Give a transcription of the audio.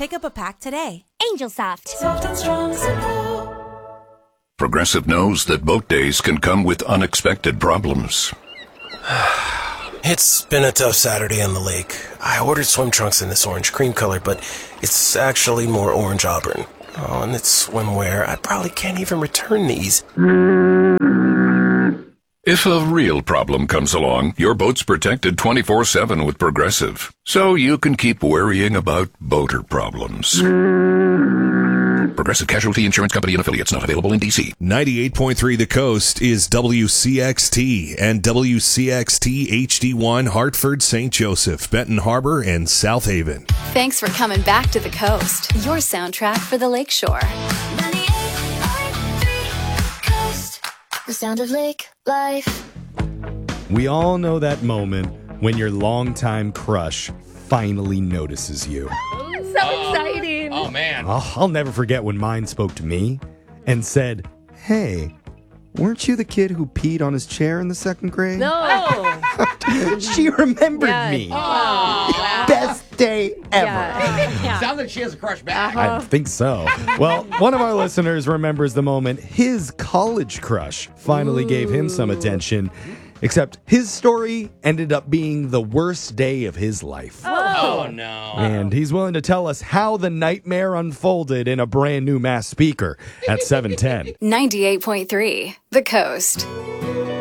Pick up a pack today. Angel Soft. Soft and strong supple. Progressive knows that boat days can come with unexpected problems. It's been a tough Saturday on the lake. I ordered swim trunks in this orange cream color, but it's actually more orange auburn. Oh, and it's swimwear. I probably can't even return these. If a real problem comes along, your boat's protected 24/7 with Progressive, so you can keep worrying about boater problems. Progressive Casualty Insurance Company and Affiliates, not available in D.C. 98.3 The Coast is WCXT and WCXT HD1 Hartford, St. Joseph, Benton Harbor, and South Haven. Thanks for coming back to the coast, your soundtrack for the lakeshore. 98.3 Coast. The sound of lake life. We all know that moment when your longtime crush finally notices you. So exciting. Oh, man. I'll never forget when mine spoke to me and said, "Hey, weren't you the kid who peed on his chair in the second grade?" No. She remembered me. Oh. Best day ever. Yeah. Sounds like she has a crush back. I think so. Well, one of our listeners remembers the moment his college crush finally gave him some attention, except his story ended up being the worst day of his life. Oh, no. And he's willing to tell us how the nightmare unfolded in a brand new Mass speaker at 7:10. 98.3 The Coast.